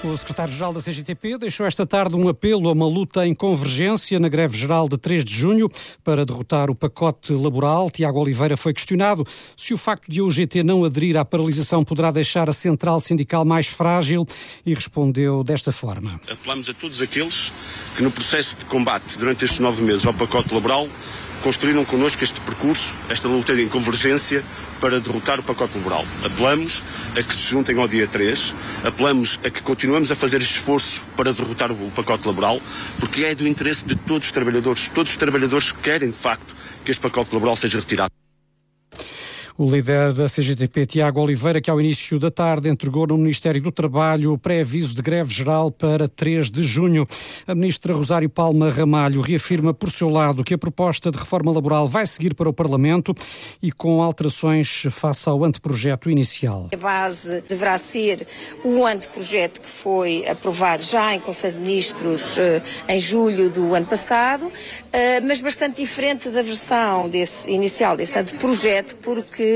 O secretário-geral da CGTP deixou esta tarde um apelo a uma luta em convergência na greve geral de 3 de junho para derrotar o pacote laboral. Tiago Oliveira foi questionado se o facto de a UGT não aderir à paralisação poderá deixar a central sindical mais frágil e respondeu desta forma. Apelamos a todos aqueles que no processo de combate durante estes 9 meses ao pacote laboral construíram connosco este percurso, esta luta em convergência para derrotar o pacote laboral. Apelamos a que se juntem ao dia 3, apelamos a que continuemos a fazer esforço para derrotar o pacote laboral, porque é do interesse de todos os trabalhadores querem de facto que este pacote laboral seja retirado. O líder da CGTP, Tiago Oliveira, que ao início da tarde entregou no Ministério do Trabalho o pré-aviso de greve geral para 3 de junho. A ministra Rosário Palma Ramalho reafirma por seu lado que a proposta de reforma laboral vai seguir para o Parlamento e com alterações face ao anteprojeto inicial. A base deverá ser o anteprojeto que foi aprovado já em Conselho de Ministros em julho do ano passado, mas bastante diferente da versão inicial desse anteprojeto, porque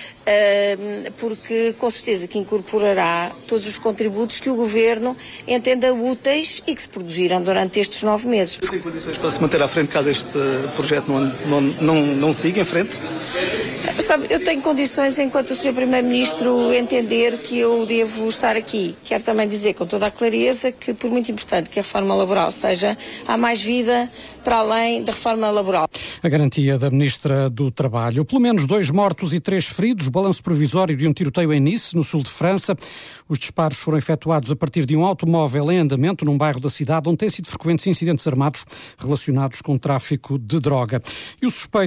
com certeza que incorporará todos os contributos que o Governo entenda úteis e que se produziram durante estes 9 meses. Tem condições para se manter à frente caso este projeto não siga em frente? Sabe, eu tenho condições enquanto o Sr. Primeiro-Ministro entender que eu devo estar aqui. Quero também dizer com toda a clareza que, por muito importante que a reforma laboral seja, há mais vida para além da reforma laboral. A garantia da Ministra do Trabalho. Pelo menos 2 mortos e 3 feridos. Balanço provisório de um tiroteio em Nice, no sul de França. Os disparos foram efetuados a partir de um automóvel em andamento num bairro da cidade onde têm sido frequentes incidentes armados relacionados com o tráfico de droga. E o suspeito